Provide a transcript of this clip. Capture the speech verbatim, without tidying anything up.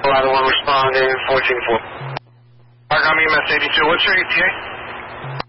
Ladder one responding, fourteen four. Arkham E M S eighty-two, what's your E T A?